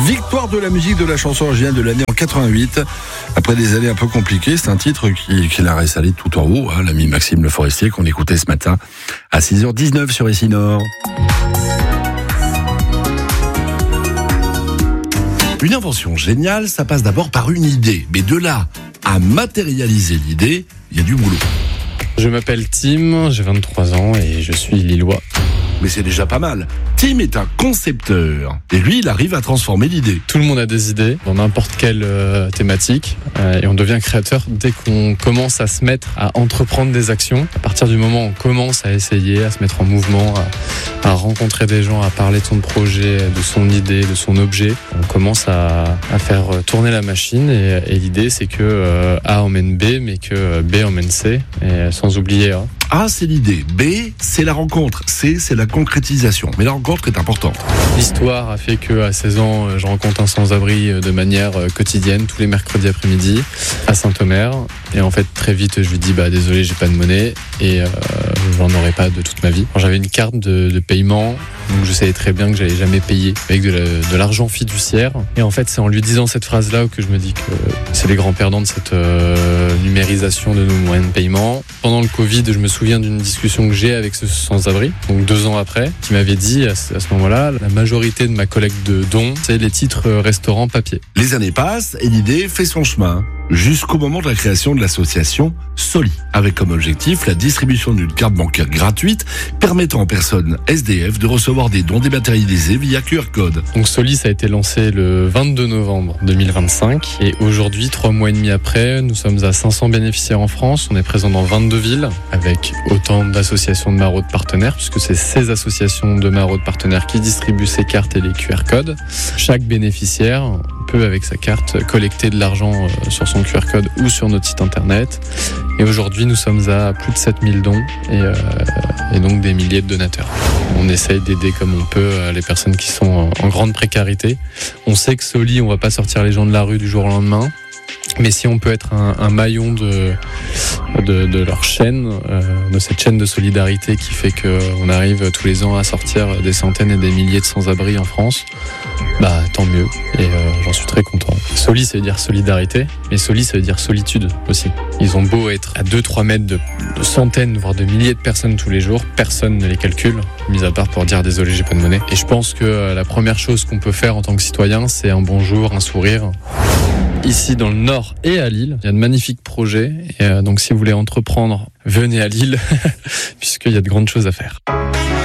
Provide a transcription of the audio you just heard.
Victoire de la musique de la chanson originale de l'année en 88. Après des années un peu compliquées, c'est un titre qui l'a résalé tout en haut, l'ami Maxime Le Forestier qu'on écoutait ce matin à 6h19 sur Ici Nord. Une invention géniale, ça passe d'abord par une idée. Mais de là à matérialiser l'idée, il y a du boulot. Je m'appelle Tim, j'ai 23 ans et je suis lillois. Mais c'est déjà pas mal. Tim est un concepteur. Et lui, il arrive à transformer l'idée. Tout le monde a des idées dans n'importe quelle thématique et on devient créateur dès qu'on commence à se mettre à entreprendre des actions. À partir du moment où on commence à essayer, à se mettre en mouvement, à rencontrer des gens, à parler de son projet, de son idée, de son objet, on commence à faire tourner la machine et l'idée c'est que A emmène B mais que B emmène C et sans oublier A. A, c'est l'idée. B, c'est la rencontre. C, c'est la concrétisation. Mais la rencontre est importante. L'histoire a fait qu'à 16 ans, je rencontre un sans-abri de manière quotidienne, tous les mercredis après-midi, à Saint-Omer. Et en fait, très vite, je lui dis, désolé, j'ai pas de monnaie. Et j'en aurai pas de toute ma vie. Alors, j'avais une carte de paiement, donc je savais très bien que j'allais jamais payer avec de l'argent fiduciaire. Et en fait, c'est en lui disant cette phrase-là que je me dis que c'est les grands perdants de cette numérisation de nos moyens de paiement. Pendant le Covid, je me souviens d'une discussion que j'ai avec ce sans-abri, donc 2 ans après, qui m'avait dit à ce moment-là, la majorité de ma collecte de dons, c'est les titres restaurants papier. Les années passent et l'idée fait son chemin, jusqu'au moment de la création de l'association Soli, avec comme objectif la distribution d'une carte bancaire gratuite permettant aux personnes SDF de recevoir des dons dématérialisés via QR code. Donc Soli, ça a été lancé le 22 novembre 2025 et aujourd'hui, 3 mois et demi après, nous sommes à 500 bénéficiaires en France. On est présent dans 22 villes avec autant d'associations de maraudes partenaires puisque c'est ces associations de maraudes partenaires qui distribuent ces cartes et les QR codes. Chaque bénéficiaire peut, avec sa carte, collecter de l'argent sur son QR code ou sur notre site internet. Et aujourd'hui, nous sommes à plus de 7000 dons et donc des milliers de donateurs. On essaye d'aider comme on peut les personnes qui sont en grande précarité. On sait que Soli, on va pas sortir les gens de la rue du jour au lendemain. Mais si on peut être un maillon de leur chaîne, de cette chaîne de solidarité qui fait qu'on arrive tous les ans à sortir des centaines et des milliers de sans-abri en France, tant mieux. Et j'en suis très content. Soli, ça veut dire solidarité, mais Soli, ça veut dire solitude aussi. Ils ont beau être à 2-3 mètres de centaines, voire de milliers de personnes tous les jours, personne ne les calcule, mis à part pour dire désolé, j'ai pas de monnaie. Et je pense que la première chose qu'on peut faire en tant que citoyen, c'est un bonjour, un sourire. Ici dans le Nord et à Lille, il y a de magnifiques projets. Et donc si vous voulez entreprendre, venez à Lille, puisqu'il y a de grandes choses à faire.